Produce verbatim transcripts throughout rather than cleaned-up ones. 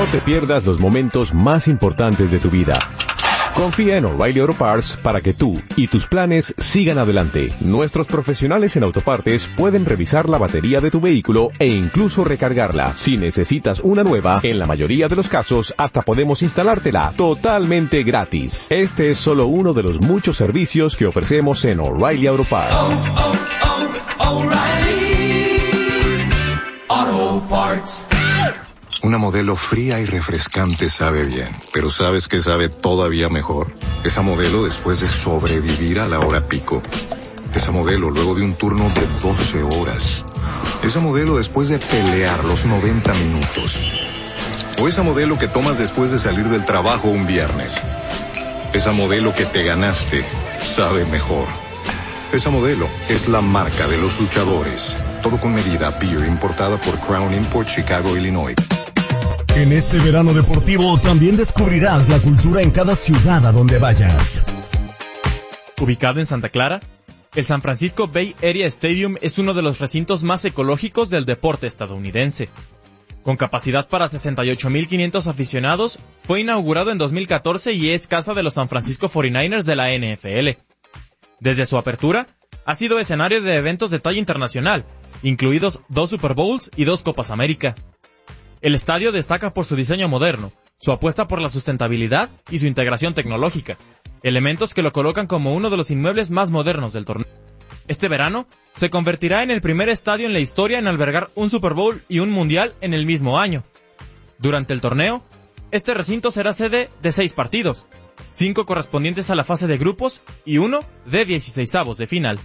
No te pierdas los momentos más importantes de tu vida. Confía en O'Reilly Auto Parts para que tú y tus planes sigan adelante. Nuestros profesionales en autopartes pueden revisar la batería de tu vehículo e incluso recargarla. Si necesitas una nueva, en la mayoría de los casos, hasta podemos instalártela totalmente gratis. Este es solo uno de los muchos servicios que ofrecemos en O'Reilly Auto Parts. Oh, oh, oh, O'Reilly Auto Parts. Una Modelo fría y refrescante sabe bien, pero ¿sabes qué sabe todavía mejor? Esa Modelo después de sobrevivir a la hora pico. Esa Modelo luego de un turno de doce horas. Esa Modelo después de pelear los noventa minutos. O esa Modelo que tomas después de salir del trabajo un viernes. Esa Modelo que te ganaste sabe mejor. Esa Modelo es la marca de los luchadores. Todo con medida, beer importada por Crown Import, Chicago, Illinois. En este verano deportivo también descubrirás la cultura en cada ciudad a donde vayas. Ubicado en Santa Clara, el San Francisco Bay Area Stadium es uno de los recintos más ecológicos del deporte estadounidense. Con capacidad para sesenta y ocho mil quinientos aficionados, fue inaugurado en dos mil catorce y es casa de los San Francisco cuarenta y nueve ers de la N F L. Desde su apertura, ha sido escenario de eventos de talla internacional, incluidos dos Super Bowls y dos Copas América. El estadio destaca por su diseño moderno, su apuesta por la sustentabilidad y su integración tecnológica, elementos que lo colocan como uno de los inmuebles más modernos del torneo. Este verano, se convertirá en el primer estadio en la historia en albergar un Super Bowl y un Mundial en el mismo año. Durante el torneo, este recinto será sede de seis partidos, cinco correspondientes a la fase de grupos y uno de dieciseisavos de final.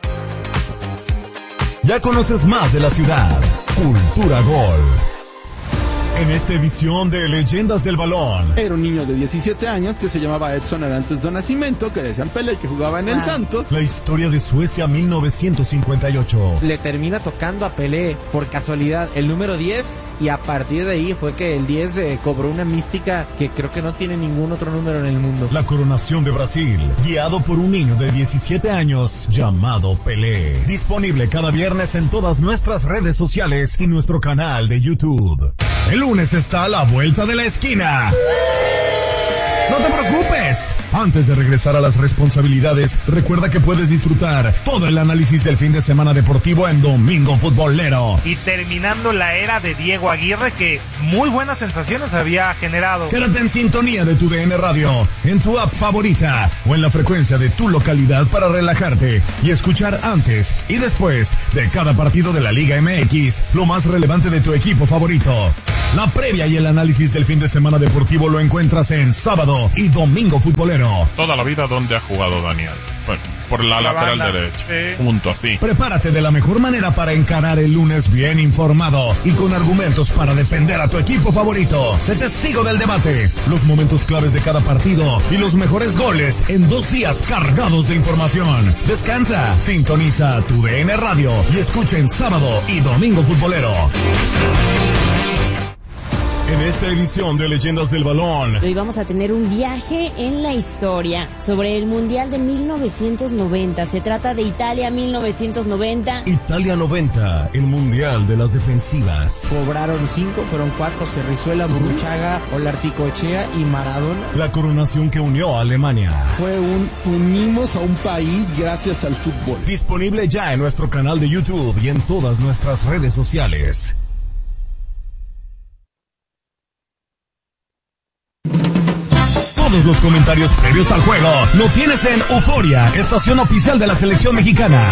Ya conoces más de la ciudad. Cultura Gol. En esta edición de Leyendas del Balón. Era un niño de diecisiete años que se llamaba Edson Arantes do Nascimento, que decían Pelé, que jugaba en wow. el Santos. La historia de Suecia mil novecientos cincuenta y ocho. Le termina tocando a Pelé, por casualidad, el número diez, y a partir de ahí fue que el diez eh, cobró una mística que creo que no tiene ningún otro número en el mundo. La coronación de Brasil, guiado por un niño de diecisiete años llamado Pelé. Disponible cada viernes en todas nuestras redes sociales y nuestro canal de YouTube. El lunes está a la vuelta de la esquina. No te preocupes. Antes de regresar a las responsabilidades, recuerda que puedes disfrutar todo el análisis del fin de semana deportivo en Domingo Futbolero. Y terminando la era de Diego Aguirre, que muy buenas sensaciones había generado. Quédate en sintonía de tu D N Radio, en tu app favorita o en la frecuencia de tu localidad para relajarte y escuchar antes y después de cada partido de la Liga M X lo más relevante de tu equipo favorito. La previa y el análisis del fin de semana deportivo lo encuentras en Sábado y Domingo Futbolero. Toda la vida donde ha jugado Daniel. Bueno, por la, la lateral derecha. Sí. Junto así. Prepárate de la mejor manera para encarar el lunes bien informado y con argumentos para defender a tu equipo favorito. Sé testigo del debate, los momentos claves de cada partido y los mejores goles en dos días cargados de información. Descansa, sintoniza tu D N Radio y escucha en Sábado y Domingo Futbolero. En esta edición de Leyendas del Balón, hoy vamos a tener un viaje en la historia sobre el Mundial de mil novecientos noventa. Se trata de Italia mil novecientos noventa. Italia noventa, el Mundial de las defensivas. Cobraron cinco, fueron cuatro: Cerrizuela, Burruchaga, Olarticoechea y Maradona. La coronación que unió a Alemania. Fue un unimos a un país gracias al fútbol. Disponible ya en nuestro canal de YouTube y en todas nuestras redes sociales. Todos los comentarios previos al juego lo tienes en Euforia, estación oficial de la selección mexicana.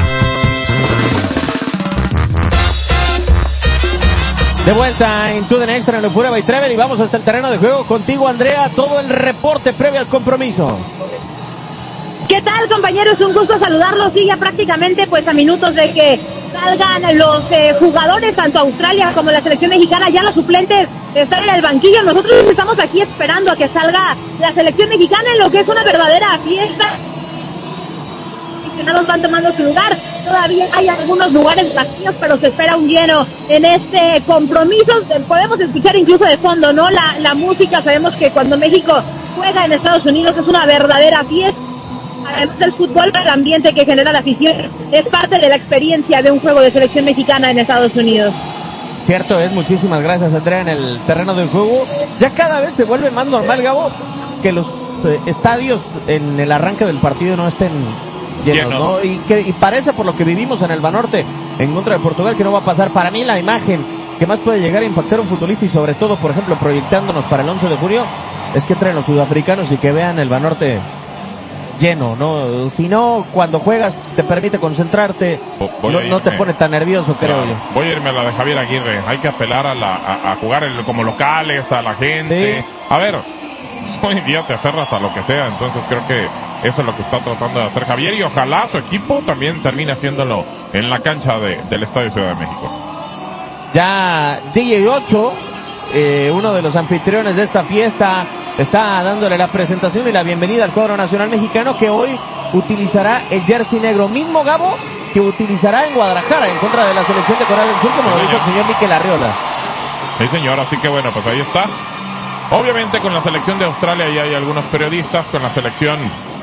De vuelta en To The Next en el Euforia by Travel y vamos hasta el terreno de juego contigo, Andrea, todo el reporte previo al compromiso. ¿Qué tal, compañeros? Un gusto saludarlos. Sí, ya prácticamente pues a minutos de que salgan los eh, jugadores, tanto Australia como la selección mexicana, ya los suplentes están en el banquillo. Nosotros estamos aquí esperando a que salga la selección mexicana en lo que es una verdadera fiesta. Los aficionados van tomando su lugar. Todavía hay algunos lugares vacíos, pero se espera un lleno en este compromiso. Podemos escuchar incluso de fondo, ¿no? La, la música. Sabemos que cuando México juega en Estados Unidos es una verdadera fiesta. Además del fútbol, el ambiente que genera la afición es parte de la experiencia de un juego de selección mexicana en Estados Unidos. Cierto es, muchísimas gracias Andrea, en el terreno del juego. Ya cada vez se vuelve más normal, Gabo, que los eh, estadios en el arranque del partido no estén llenos, Lleno. ¿no? Y, que, y parece por lo que vivimos en el Banorte en contra de Portugal que no va a pasar. Para mí la imagen que más puede llegar a impactar a un futbolista y sobre todo, por ejemplo, proyectándonos para el once de junio, es que traen los sudafricanos y que vean el Banorte lleno, ¿no? Si no, cuando juegas te permite concentrarte, no, no te pone tan nervioso, creo claro, yo. Voy a irme a la de Javier Aguirre, hay que apelar a, la, a, a jugar el, como locales, a la gente. Sí. A ver, hoy en día te aferras a lo que sea, entonces creo que eso es lo que está tratando de hacer Javier y ojalá su equipo también termine haciéndolo en la cancha de, del Estadio Ciudad de México. Ya D J ocho, eh, uno de los anfitriones de esta fiesta, está dándole la presentación y la bienvenida al cuadro nacional mexicano que hoy utilizará el jersey negro, mismo Gabo que utilizará en Guadalajara en contra de la selección de Corea del Sur, como sí, lo dijo el señor Mikel Arriola. Sí, señor, así que bueno, pues ahí está. Obviamente con la selección de Australia ya hay algunos periodistas, con la selección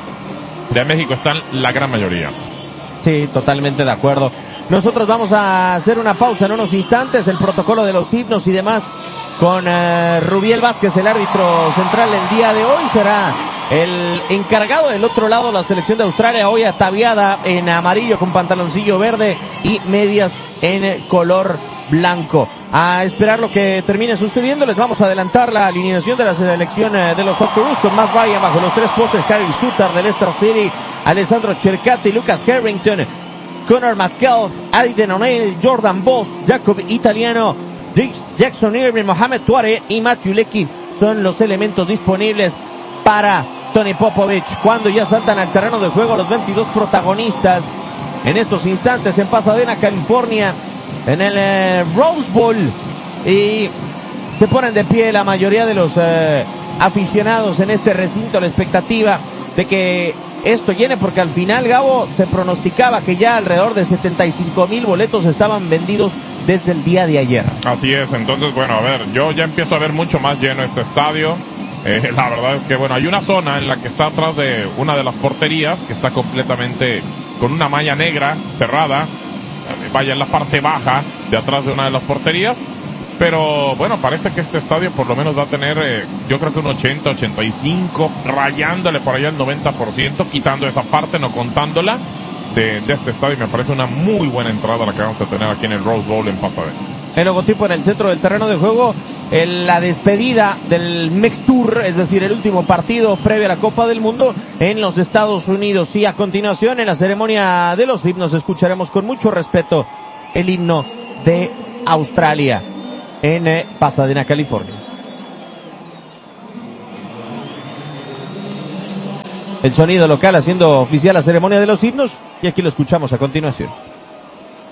de México están la gran mayoría. Sí, totalmente de acuerdo. Nosotros vamos a hacer una pausa en unos instantes, el protocolo de los himnos y demás con uh, Rubiel Vázquez, el árbitro central el día de hoy, será el encargado del otro lado, la selección de Australia, hoy ataviada en amarillo con pantaloncillo verde y medias en color blanco. A esperar lo que termine sucediendo, les vamos a adelantar la alineación de la selección de los Socceroos con Matt Ryan bajo los tres postes, Harry Sutter de Leicester City, Alessandro Cercati, Lucas Harrington, Connor McCall, Aiden O'Neill, Jordan Boss, Jacob Italiano, Jackson Irving, Mohamed Tuare y Matthew Leckie son los elementos disponibles para Tony Popovich. Cuando ya saltan al terreno de juego los veintidós protagonistas en estos instantes en Pasadena, California, en el eh, Rose Bowl, y se ponen de pie la mayoría de los eh, aficionados en este recinto, la expectativa de que esto llene, porque al final, Gabo, se pronosticaba que ya alrededor de setenta y cinco mil boletos estaban vendidos desde el día de ayer. Así es, entonces bueno, a ver, yo ya empiezo a ver mucho más lleno este estadio. Eh, la verdad es que bueno, hay una zona en la que está atrás de una de las porterías que está completamente con una malla negra cerrada, vaya en la parte baja de atrás de una de las porterías, pero bueno, parece que este estadio por lo menos va a tener eh, yo creo que un ochenta, ochenta y cinco, rayándole por allá el noventa por ciento, quitando esa parte, no contándola de, de este estadio. Me parece una muy buena entrada la que vamos a tener aquí en el Rose Bowl en Pasadena. El logotipo en el centro del terreno de juego, en la despedida del Mex Tour, es decir, el último partido previo a la Copa del Mundo en los Estados Unidos. Y a continuación, en la ceremonia de los himnos, escucharemos con mucho respeto el himno de Australia en eh, Pasadena, California. El sonido local haciendo oficial la ceremonia de los himnos, y aquí lo escuchamos a continuación.